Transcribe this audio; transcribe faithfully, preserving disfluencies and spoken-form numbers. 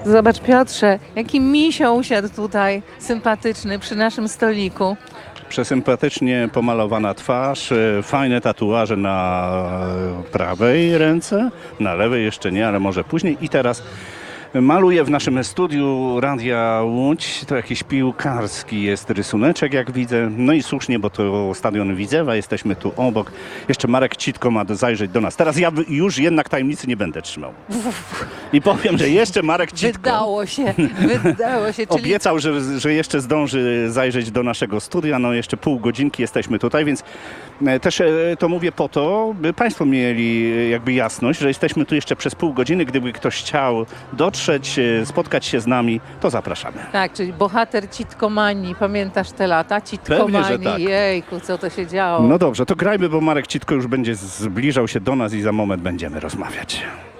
Zobacz, Piotrze, jaki misio usiadł tutaj, sympatyczny, przy naszym stoliku. Przesympatycznie pomalowana twarz, e, fajne tatuaże na e, prawej ręce, na lewej jeszcze nie, ale może później. I teraz maluje w naszym studiu Radia Łódź. To jakiś piłkarski jest rysuneczek, jak widzę. No i słusznie, bo to stadion Widzewa, jesteśmy tu obok. Jeszcze Marek Citko ma zajrzeć do nas. Teraz ja już jednak tajemnicy nie będę trzymał. I powiem, że jeszcze Marek Citko Wydało się, wydało się. Czyli obiecał, że, że jeszcze zdąży zajrzeć do naszego studia. No jeszcze pół godzinki jesteśmy tutaj, więc e, też e, to mówię po to, by Państwo mieli e, jakby jasność, że jesteśmy tu jeszcze przez pół godziny. Gdyby ktoś chciał dotrzeć, e, spotkać się z nami, to zapraszamy. tak, czyli bohater Citkomanii. Pamiętasz te lata? Citkomanii, Pewnie, że tak. Jejku, co to się działo. No dobrze, to grajmy, bo Marek Citko już będzie zbliżał się do nas i za moment będziemy rozmawiać.